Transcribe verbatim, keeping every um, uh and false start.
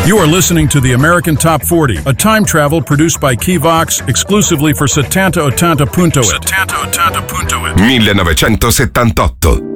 You are listening to the American Top forty, a time travel produced by Keyvox exclusively for settanta ottanta punto it. millenovecentosettantotto.